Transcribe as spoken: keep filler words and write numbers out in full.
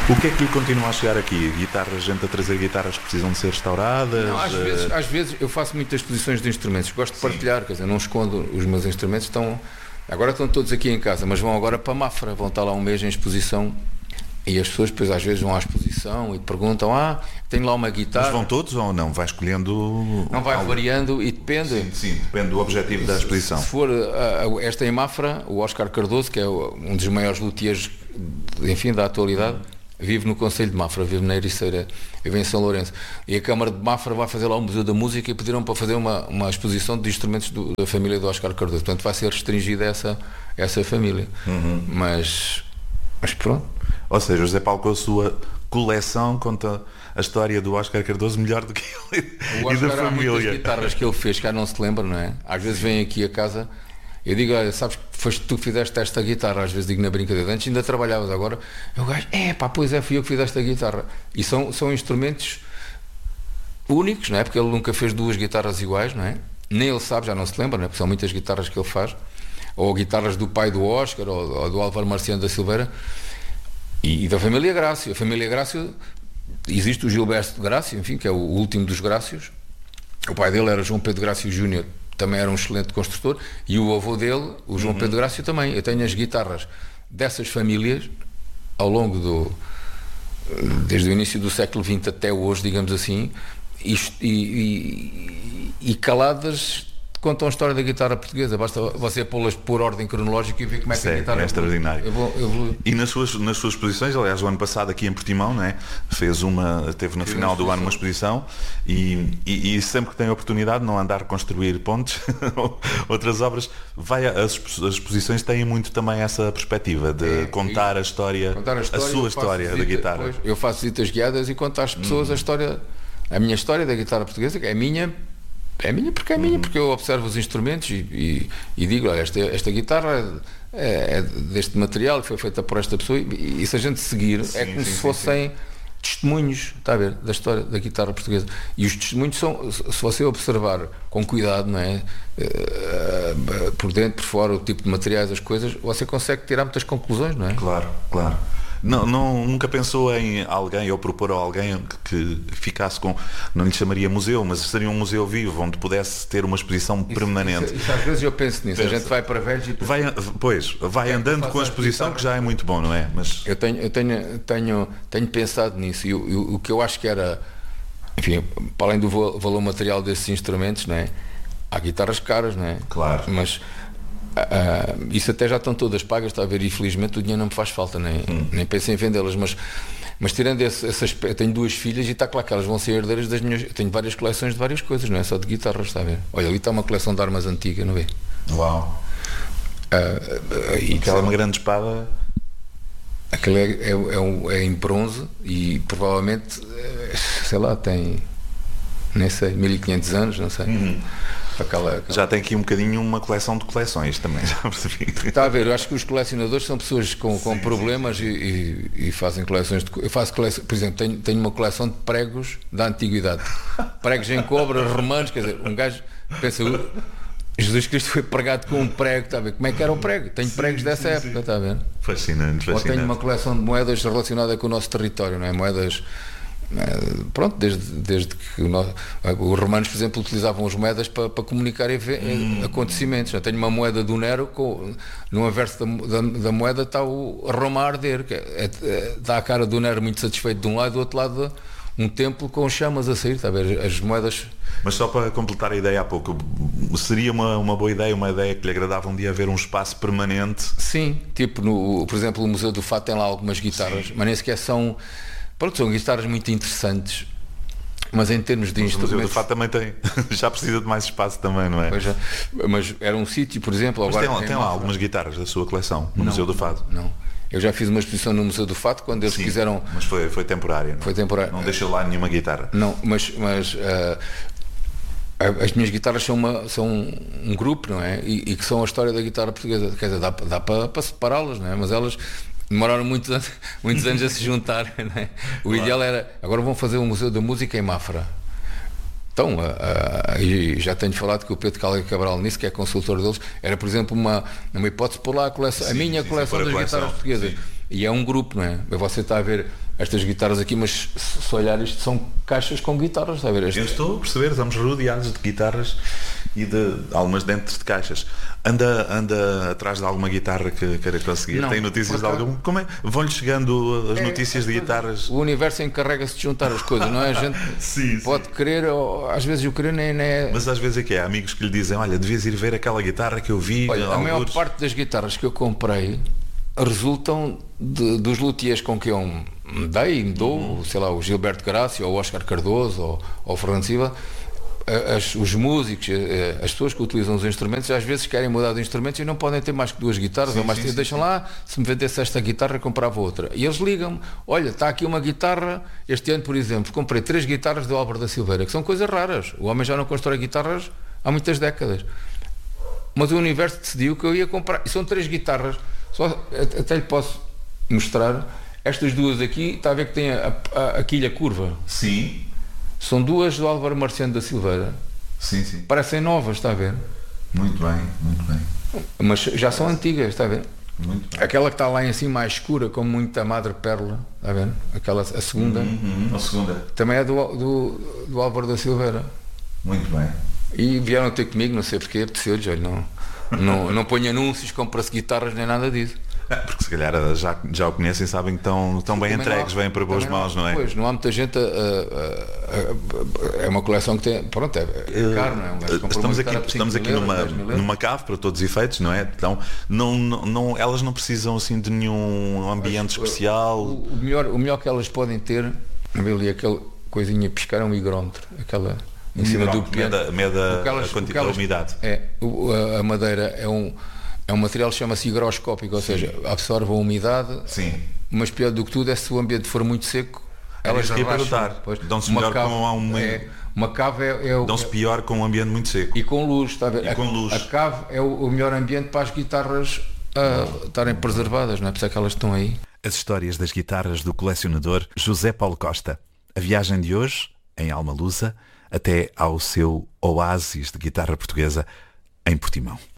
O que é que lhe continua a chegar aqui? Guitarras, gente a trazer guitarras que precisam de ser restauradas? Não, às, uh... vezes, às vezes eu faço muitas exposições de instrumentos, gosto de partilhar, quer dizer, não escondo os meus instrumentos, estão, agora estão todos aqui em casa, mas vão agora para Mafra, vão estar lá um mês em exposição e as pessoas depois às vezes vão à exposição e perguntam, ah, tenho lá uma guitarra. Mas vão todos ou não? Vai escolhendo? Não, vai algo? Variando e depende. Sim, sim, depende do objetivo da exposição. Se, se for uh, esta em Mafra, o Oscar Cardoso, que é um dos maiores luthiers, enfim, da atualidade, vive no Concelho de Mafra, vive na Ericeira, vive em São Lourenço. E a Câmara de Mafra vai fazer lá um Museu da Música e pediram para fazer uma, uma exposição de instrumentos do, da família do Oscar Cardoso. Portanto, vai ser restringida essa, essa família. Uhum. Mas, mas pronto. Ou seja, o José Paulo, com a sua coleção, conta a história do Oscar Cardoso melhor do que ele o e da Oscar, há família. muitas guitarras que ele fez, cá não se lembra, não é? Às vezes vem aqui a casa, eu digo, olha, sabes que foste tu que fizeste esta guitarra, às vezes digo na brincadeira, antes ainda trabalhavas, agora o gajo, é pá, pois é, fui eu que fiz esta guitarra. E são, são instrumentos únicos, não é? Porque ele nunca fez duas guitarras iguais, não é? Nem ele sabe, já não se lembra, não é? Porque são muitas guitarras que ele faz, ou guitarras do pai do Oscar, ou, ou do Álvaro Marciano da Silveira, e, e da família Grácio. A família Grácio, existe o Gilberto de Grácio, enfim, que é o último dos Grácios. O pai dele era João Pedro Grácio Júnior, também era um excelente construtor, e o avô dele, o João uhum. Pedro Grácio, também. Eu tenho as guitarras dessas famílias ao longo do desde o início do século vinte até hoje, digamos assim, e, e, e caladas contam a história da guitarra portuguesa. Basta você pô-las por ordem cronológica e ver como é que Sim, a guitarra é extraordinário. Eu vou, eu vou... E nas suas, nas suas exposições, aliás, o ano passado aqui em Portimão, não é? Fez uma, teve no Sim, final do ano uma exposição e, e, e sempre que tem a oportunidade, não andar a construir pontes outras obras, vai a, as, as exposições têm muito também essa perspectiva de é, contar, a história, contar a história, a sua história visita, da guitarra. Pois, eu faço visitas guiadas e conto às pessoas hum. a história, a minha história da guitarra portuguesa, que é a minha. É minha porque é minha, uhum. porque eu observo os instrumentos e, e, e digo, olha, esta, esta guitarra é, é deste material, foi feita por esta pessoa, e, e se a gente seguir, sim, é como sim, se fossem sim. testemunhos, está a ver, da história da guitarra portuguesa. E os testemunhos são, se você observar com cuidado, não é? Uh, por dentro, por fora, o tipo de materiais, as coisas, você consegue tirar muitas conclusões, não é? Claro, claro. Não, não, nunca pensou em alguém ou propor a alguém que, que ficasse com, não lhe chamaria museu, mas seria um museu vivo onde pudesse ter uma exposição isso, permanente. Isso, isso, às vezes eu penso nisso, penso. A gente vai para velhos e vai, pois, vai é, andando com a exposição, que já é muito bom, não é? Mas eu tenho, eu tenho, tenho, tenho pensado nisso e o, o que eu acho que era, enfim, para além do valor material desses instrumentos, não é? Há guitarras caras, não é? Claro. Mas Uh, isso até já estão todas pagas, está a ver, e felizmente o dinheiro não me faz falta, nem, hum. nem penso em vendê-las, mas, mas tirando esse, esse aspecto, tenho duas filhas e está claro que elas vão ser herdeiras das minhas, eu tenho várias coleções de várias coisas, não é só de guitarras, está a ver? Olha, ali está uma coleção de armas antiga, não vê? Uau! Uh, uh, e aquela é uma grande espada? Aquela é, é, é, um, é em bronze e provavelmente, sei lá, tem, nem sei, mil e quinhentos anos, não sei. Uhum. Aquela, aquela... Já tem aqui um bocadinho uma coleção de coleções também, já percebi. Está a ver, eu acho que os colecionadores são pessoas com, com sim, problemas sim. E, e, e fazem coleções de, eu faço coleção, por exemplo, tenho, tenho uma coleção de pregos da antiguidade, pregos em cobre, romanos, quer dizer, um gajo pensa, Jesus Cristo foi pregado com um prego, está a ver, como é que era o prego? Tenho sim, pregos dessa sim, época, sim. Está a ver? Fascinante, fascinante. Ou tenho uma coleção de moedas relacionada com o nosso território, não é? Moedas... Pronto, desde, desde que nós, os romanos, por exemplo, utilizavam as moedas para, para comunicar hum. acontecimentos. Eu tenho uma moeda do Nero, com, no anverso da, da, da moeda está o Roma a arder, que é, é, dá a cara do Nero muito satisfeito de um lado, do outro lado um templo com chamas a sair, está a ver? As moedas. Mas só para completar a ideia há pouco, seria uma, uma boa ideia, uma ideia que lhe agradava um dia haver um espaço permanente? Sim, tipo, no, por exemplo, o Museu do Fado tem lá algumas guitarras, sim. Mas nem sequer são. Pronto, são guitarras muito interessantes, mas em termos de mas instrumentos... O Museu do Fado também tem, já precisa de mais espaço também, não é? Pois é, mas era um sítio, por exemplo... Mas agora tem, tem lá algumas guitarras da sua coleção, no não, Museu do Fado? Não, eu já fiz uma exposição no Museu do Fado, quando eles sim, quiseram... mas foi, foi temporária, não? Foi temporária. Não deixou lá nenhuma guitarra? Não, mas... mas uh, as minhas guitarras são, uma, são um grupo, não é? E, e que são a história da guitarra portuguesa, quer dizer, dá, dá para, para separá-las, não é? Mas elas... Demoraram muitos anos, muitos anos a se juntar, né? O claro. Ideal era, agora vão fazer um Museu da Música em Mafra. Então, uh, uh, e já tenho falado que o Pedro Calha Cabral nisso, que é consultor deles, era, por exemplo, uma, uma hipótese por lá a, coleção, sim, a minha sim, coleção das coleção. Guitarras portuguesas. Sim. E é um grupo, não é? Você está a ver estas guitarras aqui, mas se olhar isto são caixas com guitarras, está a ver? Este... Eu estou a perceber, estamos rodeados de guitarras e de algumas dentro de caixas. Anda, anda atrás de alguma guitarra que queira conseguir? Não, tem notícias de algum? Como é? Vão-lhe chegando as é, notícias de guitarras? O universo encarrega-se de juntar as coisas, não é? A gente sim, pode sim. querer, ou, às vezes o querer nem, nem é... Mas às vezes é que é, há amigos que lhe dizem, olha, devias ir ver aquela guitarra que eu vi. Olha, a maior parte das guitarras que eu comprei resultam de, dos luthiers com que eu me dei, me dou, uhum. sei lá, o Gilberto Gracia, ou o Oscar Cardoso, ou, ou o Fernando Silva. As, os músicos, as pessoas que utilizam os instrumentos, às vezes querem mudar de instrumentos e não podem ter mais que duas guitarras, sim, ou mais sim, deixam sim. lá, se me vendesse esta guitarra, comprava outra. E eles ligam-me, olha, está aqui uma guitarra, este ano, por exemplo, comprei três guitarras do Álvaro da Silveira, que são coisas raras. O homem já não constrói guitarras há muitas décadas. Mas o universo decidiu que eu ia comprar, e são três guitarras, só, até lhe posso mostrar, estas duas aqui, está a ver que tem a, a, a quilha curva? Sim. São duas do Álvaro Marciano da Silveira. Sim, sim. Parecem novas, está a ver? Muito bem, muito bem. Mas já são antigas, está a ver? Muito bem. Aquela que está lá em cima mais escura, com muita madreperla, está a ver? Aquela, a segunda. Uhum, a segunda. Também é do, do, do Álvaro da Silveira. Muito bem. E vieram ter comigo, não sei porquê, apeteceu-lhes, olha, não, não, não ponho anúncios, compra-se guitarras nem nada disso. Porque se calhar já, já o conhecem e sabem que estão, estão bem entregues, vêm para boas mãos, não é? Pois, não há muita gente. A, a, a, é uma coleção que tem. Pronto, é, é caro, não é? Um gajo estamos aqui, estamos aqui numa, numa cave para todos os efeitos, não é? Então, não, não, não, elas não precisam assim de nenhum ambiente Acho, especial. O, o, melhor, o melhor que elas podem ter, ali aquela coisinha pescar é um higrómetro, aquela. Em cima do piano. Meda, meda elas, a quantidade da umidade. É, a, a madeira é um. É um material que chama-se higroscópico, ou Sim. seja, absorve a umidade, Sim. mas pior do que tudo é se o ambiente for muito seco, elas arrastam. Dão-se melhor cave, com um... é, uma cave é, é Dão-se pior com um ambiente muito seco. E com luz, está a ver? E a, com luz. A cave é o, o melhor ambiente para as guitarras uh, estarem preservadas, não é? Por isso é que elas estão aí. As histórias das guitarras do colecionador José Paulo Costa. A viagem de hoje, em Almalusa, até ao seu oásis de guitarra portuguesa em Portimão.